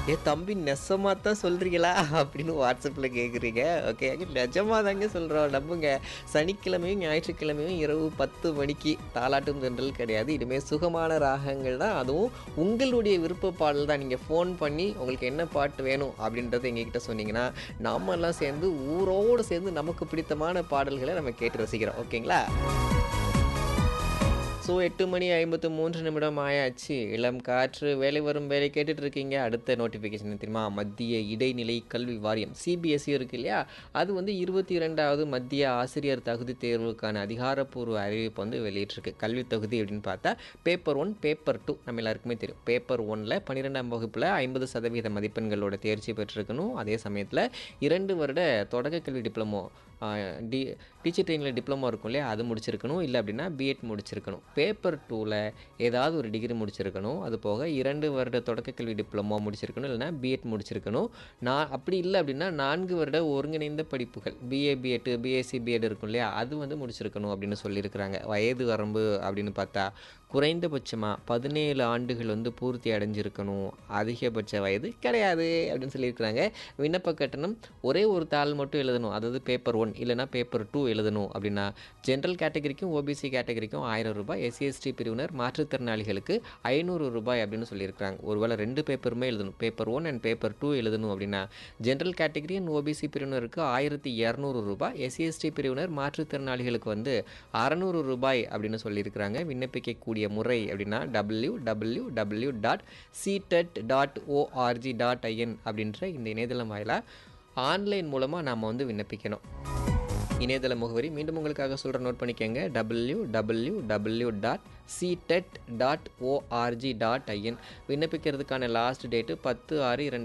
தம்பி நெசமா தான் சொல்றீங்களா? அப்படின்னு வாட்ஸ்அப்ல கேட்குறீங்க. ஓகே. நிஜமா தாங்க சொல்றோம். நம்புங்க. சனிக்கிழமையும், ஞாயிற்றுக்கிழமையும் இரவு 10 மணிக்கு தாலாட்டும் தென்றல் கிடையாது. இனிமே சுகமான ராகங்கள் தான். அதுவும் உங்களுடைய விருப்ப பாடல் தான். நீங்க ஃபோன் பண்ணி உங்களுக்கு என்ன பாட்டு வேணும் அப்படின்றத எங்ககிட்ட சொன்னீங்கன்னா, நாமெல்லாம் சேர்ந்து ஊரோடு சேர்ந்து நமக்கு பிடித்தமான பாடல்கள நம்ம கேட்டு ரசிக்கிறோம். ஓகேங்களா? ஸோ 8 மணி 53 நிமிடம் ஆயாச்சு. இளம் காற்று வேலை வரும் வேலை கேட்டுட்டு இருக்கீங்க. அடுத்த நோட்டிஃபிகேஷன் என்ன தெரியுமா? மத்திய இடைநிலை கல்வி வாரியம் சிபிஎஸ்இ இருக்கு இல்லையா? அது வந்து 22வது மத்திய ஆசிரியர் தகுதி தேர்வுக்கான அதிகாரப்பூர்வ அறிவிப்பு வந்து வெளியிட்டிருக்கு. கல்வி தகுதி அப்படின்னு பார்த்தா பேப்பர் 1, பேப்பர் 2 நம்ம எல்லாருக்குமே தெரியும். பேப்பர் 1ல 12ஆம் வகுப்பில் 50% மதிப்பெண்களோட தேர்ச்சி பெற்றிருக்கணும். அதே சமயத்தில் 2 வருட தொடக்க கல்வி டிப்ளமோ டி டீச்சர் ட்ரெயினில் டிப்ளமோ இருக்கும் இல்லையா? அது முடிச்சிருக்கணும். இல்லை அப்படின்னா பிஎட் முடிச்சிருக்கணும். பேப்பர் 2ல ஏதாவது ஒரு டிகிரி முடிச்சிருக்கணும். அது போக 2 வருட தொடக்கக்கல்வி டிப்ளமோ முடிச்சிருக்கணும். இல்லைனா பிஎட் முடிச்சிருக்கணும். அப்படி இல்லை அப்படின்னா 4 வருட ஒருங்கிணைந்த படிப்புகள் பிஏ பிஎட் பிஎஸ்சி பிஎட் இருக்கும் இல்லையா? அது வந்து முடிச்சிருக்கணும் அப்படின்னு சொல்லியிருக்கிறாங்க. வயது வரம்பு அப்படின்னு பார்த்தா குறைந்தபட்சமாக 17 ஆண்டுகள் வந்து பூர்த்தி அடைஞ்சிருக்கணும். அதிகபட்ச வயது கிடையாது அப்படின்னு சொல்லியிருக்கிறாங்க. விண்ணப்ப கட்டணம் ஒரே ஒரு தாள் மட்டும் எழுதணும். அதாவது பேப்பர் 1 இல்லைனா பேப்பர் 2 எழுதணும் அப்படின்னா ஜென்ரல் கேட்டகரிக்கும் ஓபிசி கேட்டகரிக்கும் 1000 ரூபாய், எஸ்சிஎஸ்டி பிரிவினர் மாற்றுத்திறனாளிகளுக்கு 500 ரூபாய் அப்படின்னு சொல்லியிருக்கிறாங்க. ஒருவேளை 2 பேப்பருமே எழுதணும், பேப்பர் 1 அண்ட் பேப்பர் 2 எழுதணும் அப்படின்னா ஜென்ரல் கேட்டகரி அண்ட் ஓபிசி பிரிவினருக்கு 1200 ரூபாய், எஸ்சிஎஸ்டி பிரிவினர் மாற்றுத்திறனாளிகளுக்கு வந்து 600 ரூபாய் அப்படின்னு சொல்லியிருக்கிறாங்க. விண்ணப்பிக்கக்கூடிய முறை அப்படின்னா www.ctet.org.in அப்படின்ற இந்த இணையதளம் வாயிலாக ஆன்லைன் மூலமாக நாம் வந்து விண்ணப்பிக்கணும். இணையதள முகவரி மீண்டும் உங்களுக்காக சொல்கிற, நோட் பண்ணிக்கோங்க. www.ctet.org.in. விண்ணப்பிக்கிறதுக்கான last date 10/6/2023.